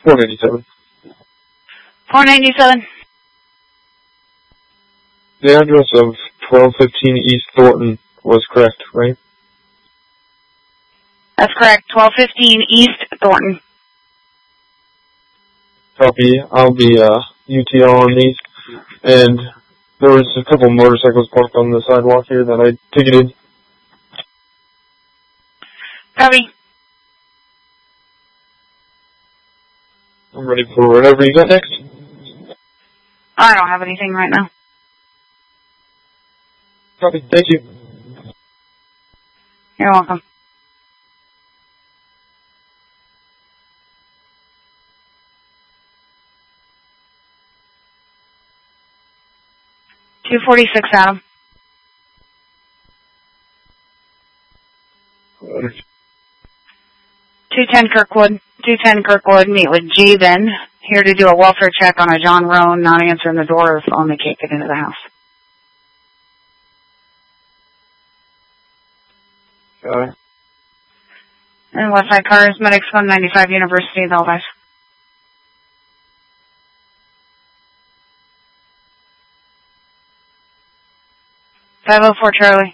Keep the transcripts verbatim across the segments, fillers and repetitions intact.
four ninety-seven. four ninety-seven. The address of twelve fifteen East Thornton was correct, right? That's correct. twelve fifteen East Thornton. Copy. I'll be uh, U T L on these. And there was a couple motorcycles parked on the sidewalk here that I ticketed. Copy. I'm ready for whatever you got next. I don't have anything right now. Copy. Thank you. You're welcome. two forty-six, Adam. two ten Kirkwood. two ten Kirkwood, meet with G then. Here to do a welfare check on a John Roan, not answering the door or phone. They can't get into the house. Got it. And Westside Cars, Medics one ninety-five University, the Aldi's. five oh four Charlie.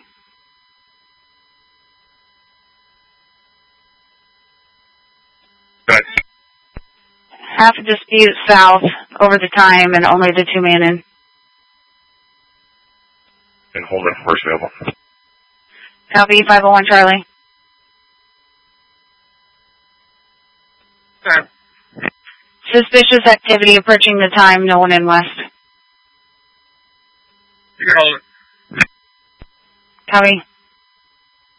Right. Half a dispute south over the time and only the two man in. And hold it, first available. Copy, five oh one Charlie. Sir. Suspicious activity approaching the time, no one in west. You can hold it. Copy.